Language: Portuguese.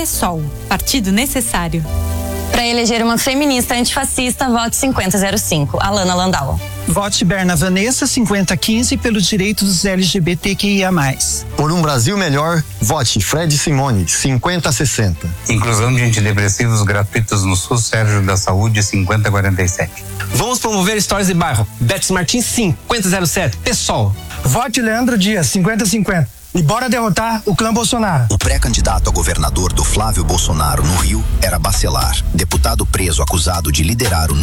PSOL, partido necessário. Para eleger uma feminista antifascista, vote 5005, Alana Landau. Vote Berna Vanessa 5015 pelos direitos dos LGBTQIA+. Por um Brasil melhor, vote Fred Simone 5060. Inclusão de antidepressivos gratuitos no SUS, Sérgio da Saúde 5047. Vamos promover histórias de bairro, Betis Martins 5007, PSOL. Vote Leandro Dias 5050. E bora derrotar o clã Bolsonaro. O pré-candidato a governador do Flávio Bolsonaro no Rio era Bacelar, deputado preso acusado de liderar o